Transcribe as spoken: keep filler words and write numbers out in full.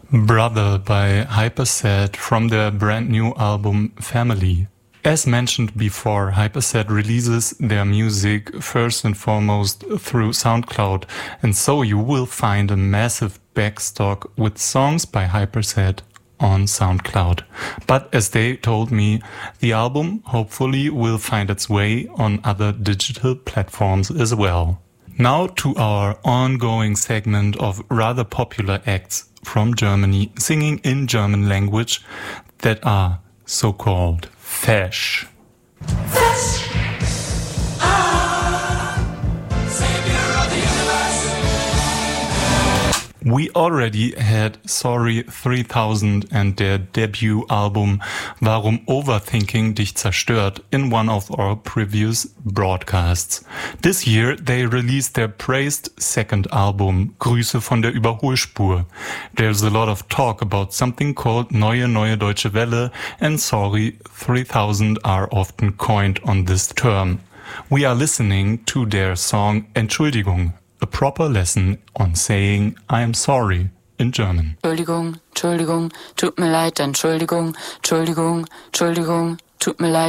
Brother by Hyperset from their brand new album Family. As mentioned before, Hyperset releases their music first and foremost through SoundCloud, and so you will find a massive backstock with songs by Hyperset on SoundCloud. But as they told me, the album hopefully will find its way on other digital platforms as well. Now to our ongoing segment of rather popular acts from Germany singing in German language that are so-called Fesch. Fesch! Ah, Savior of the universe. We already had Sorry three thousand and their debut album Warum Overthinking dich zerstört in one of our previous broadcasts. This year they released their praised second album Grüße von der Überholspur. There's a lot of talk about something called Neue Neue Deutsche Welle, and Sorry three thousand are often coined on this term. We are listening to their song Entschuldigung, a proper lesson on saying I am sorry in German. Entschuldigung, Entschuldigung, tut mir leid, Entschuldigung, Entschuldigung, Entschuldigung, tut mir leid.